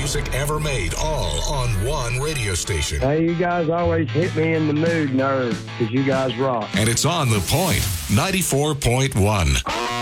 music ever made, all on one radio station. Hey, you guys always hit me in the mood, nerd, because you guys rock. And it's on The Point, 94.1.